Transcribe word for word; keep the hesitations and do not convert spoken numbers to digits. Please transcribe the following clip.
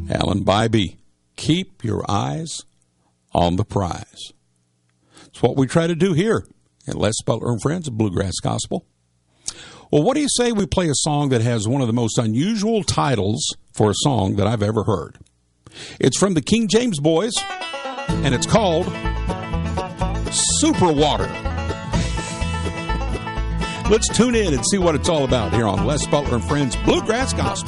Alan Bybee, keep your eyes on the prize. It's what we try to do here at Les Butler and Friends of Bluegrass Gospel. Well, what do you say we play a song that has one of the most unusual titles for a song that I've ever heard? It's from the King James Boys, and it's called Super Water. Let's tune in and see what it's all about here on Les Butler and Friends Bluegrass Gospel.